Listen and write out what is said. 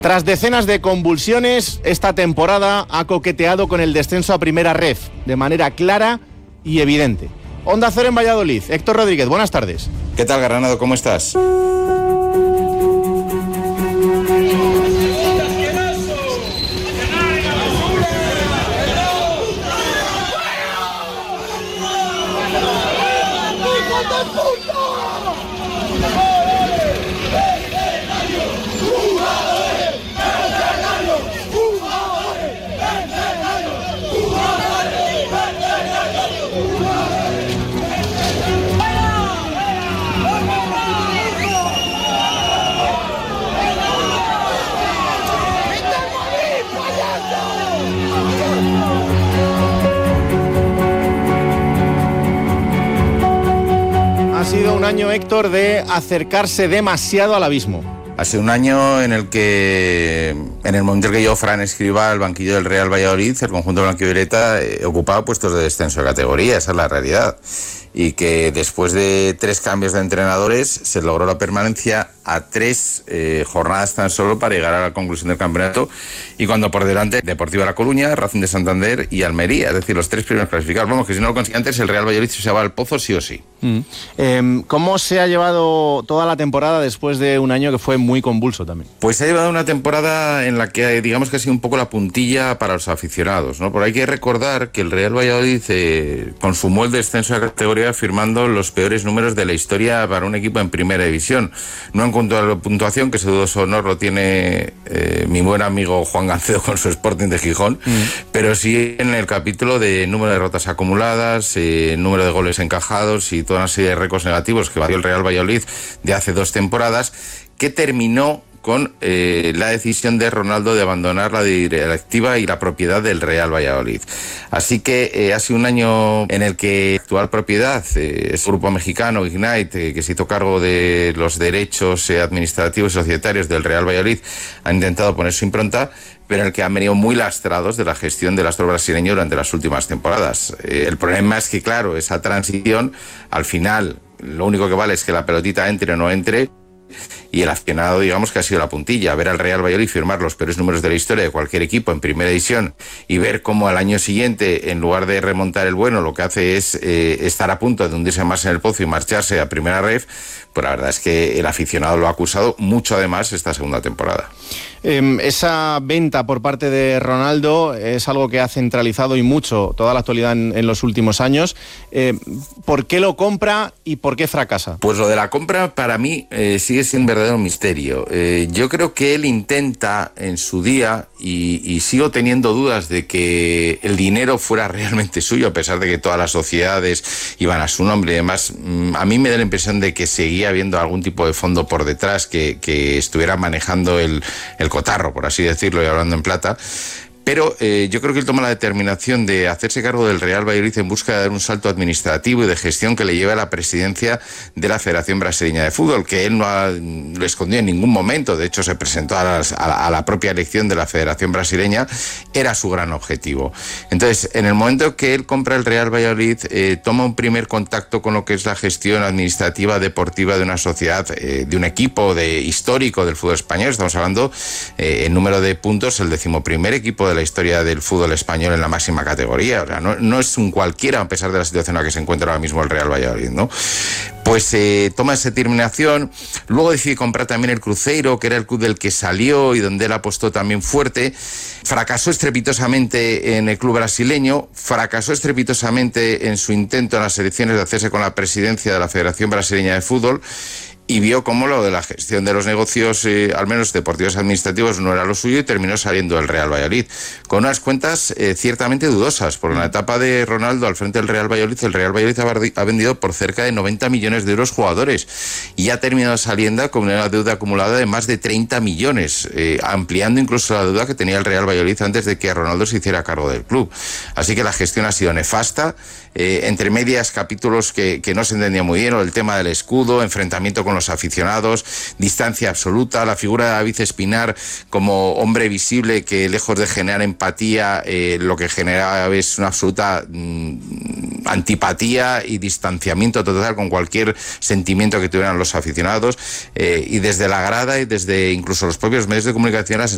Tras decenas de convulsiones, esta temporada ha coqueteado con el descenso a Primera Ref, de manera clara y evidente. Onda Cero en Valladolid. Héctor Rodríguez, buenas tardes. ¿Qué tal, Granado? ¿Cómo estás? Ha sido un año, Héctor, de acercarse demasiado al abismo. Ha sido un año en el que, en el momento en que llegó Fran Escribá al banquillo del Real Valladolid, el conjunto blanquivioleta ocupaba puestos de descenso de categoría, esa es la realidad. Y que después de 3 cambios de entrenadores se logró la permanencia a 3 jornadas tan solo para llegar a la conclusión del campeonato, y cuando por delante Deportiva La Coruña, Racing de Santander y Almería, es decir, los 3 primeros clasificados. Vamos, que si no lo consigue antes, el Real Valladolid se va al pozo sí o sí. ¿Cómo se ha llevado toda la temporada después de un año que fue muy convulso también? Pues se ha llevado una temporada en la que digamos que ha sido un poco la puntilla para los aficionados, ¿no? Pero hay que recordar que el Real Valladolid consumó el descenso de categoría firmando los peores números de la historia para un equipo en primera división. No en cuanto a la puntuación, que ese dudoso honor lo tiene mi buen amigo Juan Gancedo con su Sporting de Gijón, pero sí en el capítulo de número de derrotas acumuladas, número de goles encajados y toda una serie de récords negativos que batió el Real Valladolid de hace 2 temporadas, que terminó con la decisión de Ronaldo de abandonar la directiva y la propiedad del Real Valladolid. Así que ha sido un año en el que la actual propiedad, es un grupo mexicano, Ignite, que se hizo cargo de los derechos administrativos y societarios del Real Valladolid, ha intentado poner su impronta, pero en el que han venido muy lastrados de la gestión del astro brasileño durante las últimas temporadas. El problema es que, claro, esa transición, al final, lo único que vale es que la pelotita entre o no entre, y el aficionado, digamos que ha sido la puntilla. Ver al Real Valladolid firmar los peores números de la historia de cualquier equipo en primera división y ver cómo al año siguiente, en lugar de remontar el vuelo, lo que hace es estar a punto de hundirse más en el pozo y marcharse a Primera Ref, pues la verdad es que el aficionado lo ha acusado mucho, además, esta segunda temporada. Esa venta por parte de Ronaldo es algo que ha centralizado y mucho toda la actualidad en los últimos años. ¿Por qué lo compra y por qué fracasa? Pues lo de la compra para mí sigue siendo un verdadero misterio. Yo creo que él intenta en su día, y sigo teniendo dudas de que el dinero fuera realmente suyo, a pesar de que todas las sociedades iban a su nombre y demás. A mí me da la impresión de que seguía habiendo algún tipo de fondo por detrás que estuviera manejando el cotarro, por así decirlo, y hablando en plata. Pero yo creo que él toma la determinación de hacerse cargo del Real Valladolid en busca de dar un salto administrativo y de gestión que le lleve a la presidencia de la Federación Brasileña de Fútbol, que él no lo escondió en ningún momento. De hecho, se presentó a la propia elección de la Federación Brasileña. Era su gran objetivo. Entonces, en el momento que él compra el Real Valladolid, toma un primer contacto con lo que es la gestión administrativa deportiva de una sociedad, de un equipo histórico del fútbol español. Estamos hablando en número de puntos, el 11º equipo de la historia del fútbol español en la máxima categoría. O sea, no es un cualquiera, a pesar de la situación en la que se encuentra ahora mismo el Real Valladolid, ¿no? Pues toma esa determinación. Luego decide comprar también el Cruzeiro, que era el club del que salió y donde él apostó también fuerte. Fracasó estrepitosamente en el club brasileño, fracasó estrepitosamente en su intento en las elecciones de hacerse con la presidencia de la Federación Brasileña de Fútbol, y vio cómo lo de la gestión de los negocios, al menos deportivos administrativos, no era lo suyo, y terminó saliendo del Real Valladolid con unas cuentas ciertamente dudosas. Por la etapa de Ronaldo al frente del Real Valladolid, el Real Valladolid ha vendido por cerca de 90 millones de euros jugadores y ha terminado saliendo con una deuda acumulada de más de 30 millones, ampliando incluso la deuda que tenía el Real Valladolid antes de que Ronaldo se hiciera cargo del club. Así que la gestión ha sido nefasta. Entre medias, capítulos que no se entendían muy bien, o el tema del escudo, enfrentamiento con los aficionados, distancia absoluta, la figura de David Espinar como hombre visible que, lejos de generar empatía, lo que genera es una absoluta antipatía y distanciamiento total con cualquier sentimiento que tuvieran los aficionados, y desde la grada y desde incluso los propios medios de comunicación la sensación